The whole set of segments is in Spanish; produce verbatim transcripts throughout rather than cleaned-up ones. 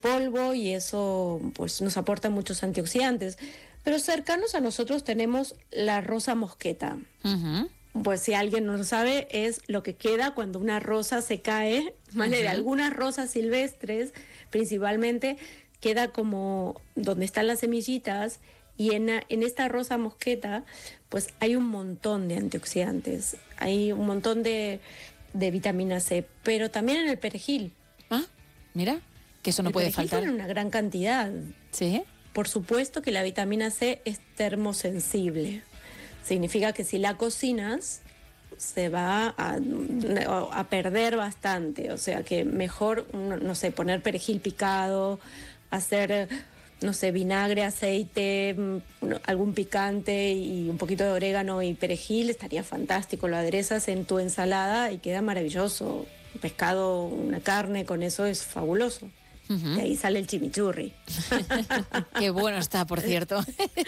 polvo y eso pues nos aporta muchos antioxidantes. Pero cercanos a nosotros tenemos la rosa mosqueta. Uh-huh. Pues si alguien no lo sabe, es lo que queda cuando una rosa se cae, ¿vale? Uh-huh. De algunas rosas silvestres, principalmente, queda como donde están las semillitas, y en, en esta rosa mosqueta, pues hay un montón de antioxidantes, hay un montón de, de vitamina C, pero también en el perejil. Ah, mira, que eso no el puede perejil faltar. Tiene una gran cantidad. Sí. Por supuesto que la vitamina C es termosensible. Significa que si la cocinas se va a, a perder bastante, o sea que mejor, no sé, poner perejil picado, hacer, no sé, vinagre, aceite, algún picante y un poquito de orégano y perejil, estaría fantástico. Lo aderezas en tu ensalada y queda maravilloso. Un pescado, una carne, con eso es fabuloso. Uh-huh. De ahí sale el chimichurri. Qué bueno está, por cierto.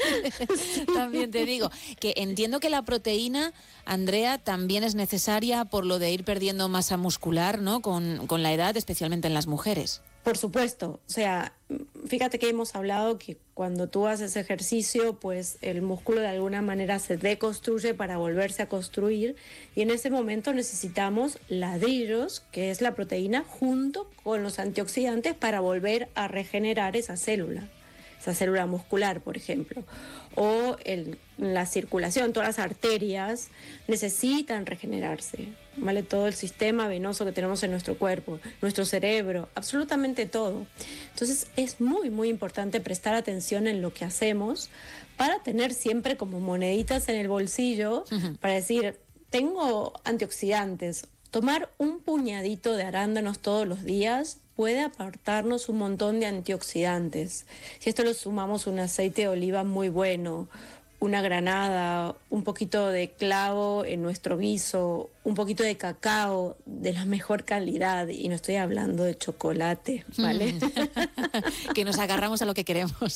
También te digo que entiendo que la proteína, Andrea, también es necesaria por lo de ir perdiendo masa muscular, ¿no? Con, con la edad, especialmente en las mujeres. Por supuesto, o sea, fíjate que hemos hablado que cuando tú haces ejercicio, pues el músculo de alguna manera se deconstruye para volverse a construir, y en ese momento necesitamos ladrillos, que es la proteína, junto con los antioxidantes para volver a regenerar esa célula, esa célula muscular, por ejemplo. O el, la circulación, todas las arterias necesitan regenerarse, ¿vale? Todo el sistema venoso que tenemos en nuestro cuerpo, nuestro cerebro, absolutamente todo. Entonces es muy, muy importante prestar atención en lo que hacemos para tener siempre como moneditas en el bolsillo, uh-huh. para decir, tengo antioxidantes. Tomar un puñadito de arándanos todos los días puede aportarnos un montón de antioxidantes. Si esto lo sumamos un aceite de oliva muy bueno, una granada, un poquito de clavo en nuestro guiso, un poquito de cacao de la mejor calidad, y no estoy hablando de chocolate, ¿vale? Mm. Que nos agarramos a lo que queremos.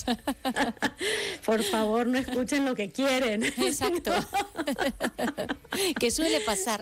Por favor, no escuchen lo que quieren. Exacto. Que suele pasar.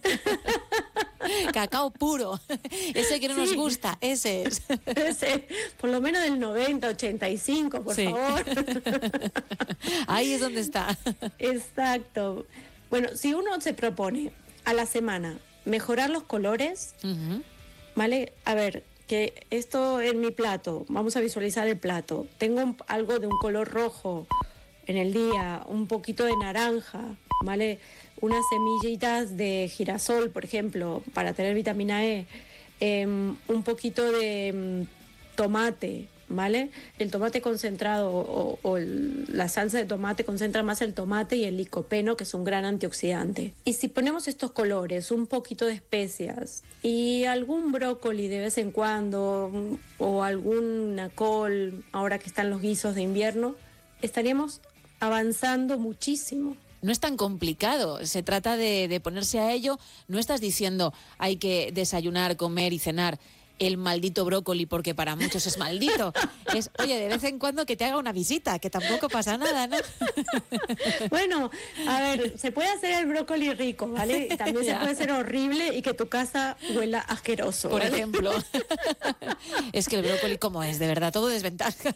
Cacao puro, ese que no sí. nos gusta, ese es. Ese, por lo menos del noventa, ochenta y cinco, por sí. favor. Ahí es donde está. Exacto. Bueno, si uno se propone a la semana mejorar los colores, uh-huh. ¿vale? A ver, que esto en mi plato, vamos a visualizar el plato. Tengo un, algo de un color rojo en el día, un poquito de naranja, ¿vale? Unas semillitas de girasol, por ejemplo, para tener vitamina E, eh, un poquito de um, tomate, ¿vale? El tomate concentrado o, o el, la salsa de tomate concentra más el tomate y el licopeno, que es un gran antioxidante. Y si ponemos estos colores, un poquito de especias y algún brócoli de vez en cuando o alguna col, ahora que están los guisos de invierno, estaríamos avanzando muchísimo. No es tan complicado, se trata de, de ponerse a ello. No estás diciendo hay que desayunar, comer y cenar el maldito brócoli porque para muchos es maldito. Es, oye, de vez en cuando que te haga una visita, que tampoco pasa nada, ¿no? Bueno, a ver, se puede hacer el brócoli rico, ¿vale? Y también se puede hacer horrible y que tu casa huela asqueroso, por ¿vale? ejemplo. Es que el brócoli, ¿cómo es? De verdad, todo desventaja.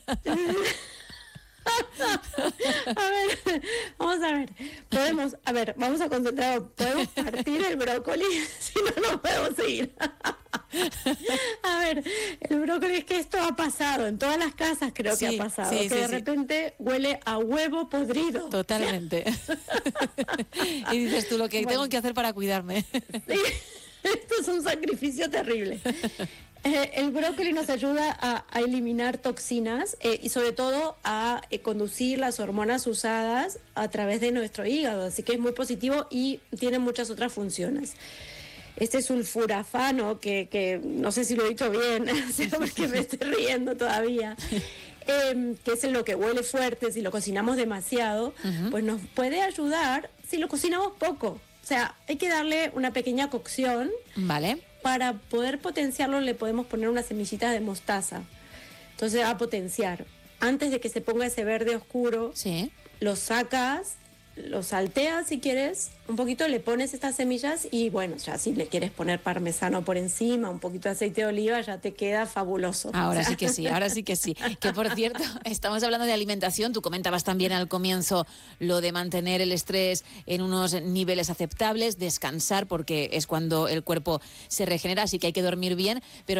A ver, vamos a ver, podemos, a ver, vamos a concentrar, podemos partir el brócoli, si no, no podemos seguir. A ver, el brócoli, es que esto ha pasado, en todas las casas creo sí, que ha pasado, sí, que sí, de repente sí. huele a huevo podrido. Totalmente. Y dices tú, lo que bueno. tengo que hacer para cuidarme. Sí, esto es un sacrificio terrible. Eh, el brócoli nos ayuda a, a eliminar toxinas eh, y sobre todo a eh, conducir las hormonas usadas a través de nuestro hígado, así que es muy positivo y tiene muchas otras funciones. Este sulforafano, que, que no sé si lo he dicho bien, porque me estoy riendo todavía, eh, que es en lo que huele fuerte, si lo cocinamos demasiado, uh-huh. pues nos puede ayudar si lo cocinamos poco. O sea, hay que darle una pequeña cocción. Vale. Para poder potenciarlo le podemos poner unas semillitas de mostaza. Entonces va a potenciar. Antes de que se ponga ese verde oscuro, sí. lo sacas, lo salteas si quieres, un poquito le pones estas semillas y bueno, ya si le quieres poner parmesano por encima, un poquito de aceite de oliva, ya te queda fabuloso. Ahora sí que sí, ahora sí que sí. Que por cierto, estamos hablando de alimentación, tú comentabas también al comienzo lo de mantener el estrés en unos niveles aceptables, descansar porque es cuando el cuerpo se regenera, así que hay que dormir bien, pero